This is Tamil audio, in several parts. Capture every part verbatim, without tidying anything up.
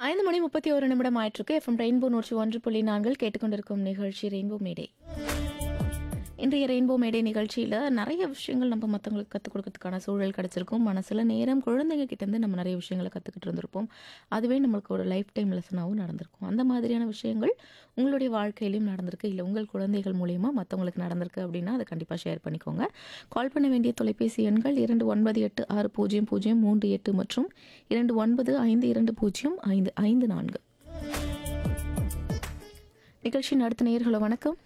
ஐந்து மணி முப்பத்தி ஒரு நிமிடம் ஆயிட்டிருக்கு. எஃப்எம் ரெயின்போ நூற்றி ஒன்று புள்ளி நான்கில் கேட்டுக்கொண்டிருக்கும் நிகழ்ச்சி ரெயின்போ மேடே. இன்றைய ரெயின்போ மேடே நிகழ்ச்சியில் நிறைய விஷயங்கள் நம்ம மற்றவங்களுக்கு கற்றுக் கொடுக்கறதுக்கான சூழல் கிடச்சிருக்கும். ஆனால் சில நேரம் குழந்தைங்க கிட்டேருந்து நம்ம நிறைய விஷயங்களை கற்றுக்கிட்டு இருந்திருப்போம். அதுவே நம்மளுக்கு ஒரு லைஃப் டைம் லெசனாகவும் நடந்திருக்கும். அந்த மாதிரியான விஷயங்கள் உங்களுடைய வாழ்க்கையிலையும் நடந்திருக்கு, இல்லை உங்கள் குழந்தைகள் மூலியமாக மற்றவங்களுக்கு நடந்திருக்கு அப்படின்னா அதை கண்டிப்பாக ஷேர் பண்ணிக்கோங்க. கால் பண்ண வேண்டிய தொலைபேசி எண்கள் இரண்டு ஒன்பது எட்டு ஆறு பூஜ்ஜியம் பூஜ்ஜியம் மூன்று எட்டு மற்றும் இரண்டு ஒன்பது ஐந்து இரண்டு பூஜ்ஜியம் ஐந்து ஐந்து நான்கு. நிகழ்ச்சியின் அடுத்த நேயர்களோ வணக்கம்.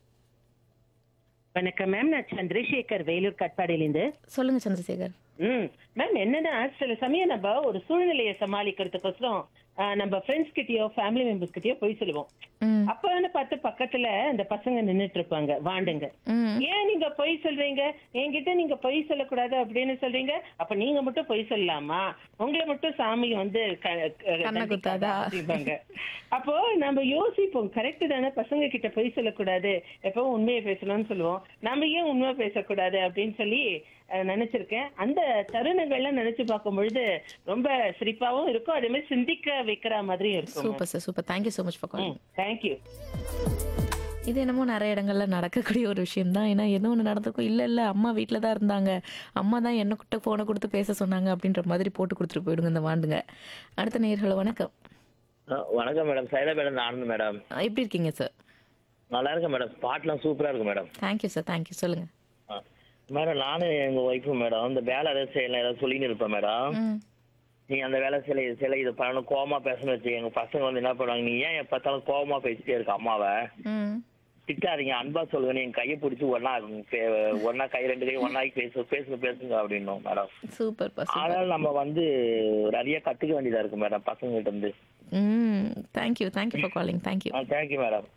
வணக்கம் மேம், நான் சந்திரசேகர், வேலூர் கட்பாடியிலிருந்து. சொல்லுங்க சந்திரசேகர். ம் மேம், என்னன்னா சில சமயம் நம்ம ஒரு சூழ்நிலையை சமாளிக்கிறதுக்கோசரம் ஆஹ், நம்ம ஃப்ரெண்ட்ஸ் கிட்டயோ ஃபேமிலி மெம்பர்ஸ் கிட்டயோ போய் சொல்லுவோம். ம் அப்பன்னு பார்த்து பக்கத்துல அந்த பசங்க நின்னுட்டு இருப்பாங்க, வாண்டுங்க. ம் ஏன் நீங்க பொய் சொல்றீங்க, என்கிட்ட நீங்க பொய் சொல்லக்கூடாது அப்படின்னு சொல்றீங்க, அப்ப நீங்க மட்டும் பொய் சொல்லலாமா, உங்களை மட்டும் சாமி வந்து க- க- கண்ணை குத்தாதா? அப்படிம்பாங்க. அப்போ நம்ம யோசிப்போம், கரெக்ட் தானே, பசங்க கிட்ட பொய் சொல்லக்கூடாது, எப்பவும் உண்மையை பேசணும்னு சொல்லுவோம், நம்ம ஏன் உண்மை பேசக்கூடாது அப்படின்னு சொல்லி அஹ், நினைச்சிருக்கேன். அந்த தருணங்கள்லாம் நினைச்சு பார்க்கும் பொழுது ரொம்ப சிரிப்பாவும் இருக்கும், அதே மாதிரி சிந்திக்க வைக்கிற மாதிரியும் இருக்கும். Super sir, super. Thank you so much for calling. Thank you. இது என்னமோ நிறைய இடங்கள்ல நடக்கக்கூடிய ஒரு விஷயம் தான். ஏன்னா என்ன ஒன்று நடந்திருக்கும், இல்லை இல்லை அம்மா வீட்டில் தான் இருந்தாங்க, அம்மா தான் என்ன கிட்ட ஃபோனை கொடுத்து பேச சொன்னாங்க அப்படின்ற மாதிரி போட்டு கொடுத்துட்டு போயிடுங்க இந்த வாண்டுங்க. அடுத்த நேயர்களோ வணக்கம். ஆ, வணக்கம் madam. Shaila madam, Anand madam. அஹ் எப்படி இருக்கீங்க சார்? நல்லா இருக்கேன் மேடம். பாட்டெலாம் சூப்பராக இருக்கு மேடம். Thank you sir, thank you. சொல்லுங்க. ஆ. மேடம், நானும் எங்கள் ஒய்ஃபும் மேடம் இந்த வேலை ஏதாவது செய்யலாம் ஏதாவது சொல்லின்னு இருப்பேன் மேடம். ம் நீங்கள் அந்த வேலை சில சில இது பண்ணணும், கோவமாக பேசணும்னு வச்சு எங்கள் பசங்க வந்து என்ன பண்ணுவாங்க, நீ ஏன் எப்போ பார்த்தாலும் கோவமாக பேசிட்டே இருக்க அம்மாவை, ம் திட்டாதீங்க, அன்பா சொல்லுங்க, என் கையை பிடிச்சி ஒன்றா ஒன்றா கை ரெண்டு கை ஒன்றாக்கி பேசு பேசுங்க பேசுங்க அப்படின்னோம் மேடம். சூப்பர் பா, சூப்பர். அதனால் நம்ம வந்து நிறைய கற்றுக்க வேண்டியதாக இருக்குது மேடம் பசங்கள்கிட்ட இருந்து. ம் thank you, thank you for calling. Thank you. Ah, thank you madam.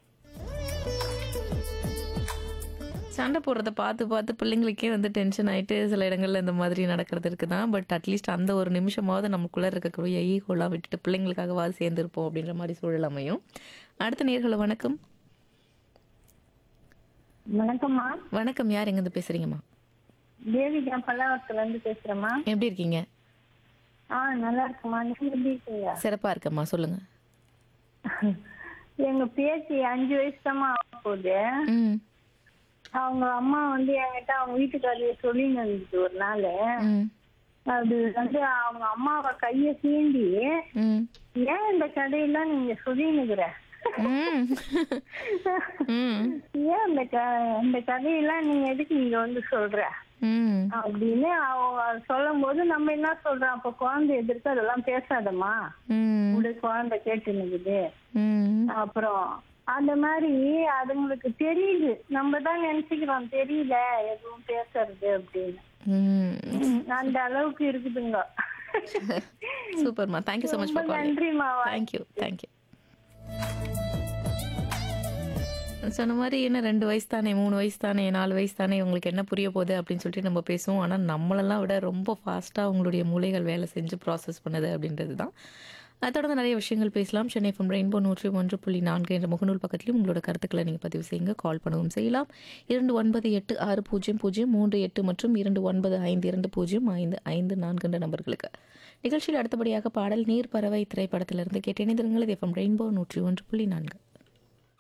சண்டை போடுறத பார்த்து பார்த்து பிள்ளைங்களுக்கே வந்து டென்ஷன் ஆகிட்டு சில இடங்கள்ல இந்த மாதிரி நடக்கிறது இருக்குதான். பட் அட்லீஸ்ட் அந்த ஒரு நிமிஷமாவது நமக்குள்ளே இருக்கக்கூடிய ஈகோலாம் விட்டுட்டு பிள்ளைங்களுக்காகவாது சேர்ந்துருப்போம் அப்படின்ற மாதிரி சூழல் அமையும். அடுத்த நேயர்களோ வணக்கம். வணக்கம்மா. வணக்கம். யார் எங்கேருந்து பேசுறீங்கம்மா? தேவிகா பல்லாவரத்துல இருந்து பேசுறேம்மா. எப்படி இருக்கீங்க? ஆ நல்லா இருக்குமா, நீங்க எப்படி இருக்கீங்க? சிறப்பா இருக்கம்மா, சொல்லுங்க. எங்க பேத்தி அஞ்சு வயசு தான் ஆக போகுது. ம் அவங்க அம்மா வந்து என்கிட்ட அவங்க வீட்டுக்காரிய சொல்லின்னு இருந்துச்சு ஒரு நாள். ம் அது வந்து அவங்க அம்மாவை கைய சீண்டி, ம் ஏன் இந்த கதையெல்லாம் நீங்க சொல்லினுக்குற, ம் ம் ஏன் இந்த க இந்த கதையெல்லாம் நீங்க எதுக்கு நீங்க வந்து சொல்ற ம் அப்படின்னு அவங்க சொல்லும் போது நம்ம என்ன சொல்றோம், அப்ப குழந்தை எதிர்த்து அதெல்லாம் பேசாதம்மா, ம் உடைய குழந்தை கேட்டு நிக்குது. ம் அப்புறம் அந்த மாதிரி அதுங்களுக்கு தெரியுது, நம்ம தான் நினைச்சுக்கிறோம் தெரியல எதுவும் பேசுறது அப்படின்னு. ம் உம், அந்த அளவுக்கு இருக்குதுங்க. சூப்பர்மா, தேங்க்யூ ஸோ மச் ரொம்ப ஃபார் காலிங். நன்றிமா. Thank you, thank you. சொன்ன மாதிரி என்ன ரெண்டு வயசு தானே, மூணு வயசு தானே, நாலு வயசு தானே, உங்களுக்கு என்ன புரிய போகுது அப்படின்னு சொல்லிட்டு நம்ம பேசுவோம். ஆனால் நம்மளெல்லாம் விட ரொம்ப ஃபாஸ்ட்டாக அவங்களுடைய மூளைகள் வேலை செஞ்சு ப்ராசஸ் பண்ணுது அப்படின்றது தான். அதை தொடர்ந்து நிறைய விஷயங்கள் பேசலாம். சென்னை எஃப்எம் ரெயின்போ நூற்றி ஒன்று புள்ளி நான்கு என்ற முகநூல் பக்கத்திலும் உங்களோட கருத்துக்களை நீங்கள் பதிவு செய்யுங்க. கால் பண்ணவும் செய்யலாம். இரண்டு ஒன்பது எட்டு ஆறு பூஜ்ஜியம் பூஜ்ஜியம் மூன்று எட்டு மற்றும் இரண்டு ஒன்பது ஐந்து இரண்டு பூஜ்ஜியம் ஐந்து ஐந்து நான்கு என்ற நம்பர்களுக்கு. நிகழ்ச்சியில் அடுத்தபடியாக பாடல் நீர் பறவை திரைப்படத்திலிருந்து கேட்டு இணைந்திருங்கள். எஃப்எம் ரெயின்போ நூற்றி ஒன்று புள்ளி நான்கு.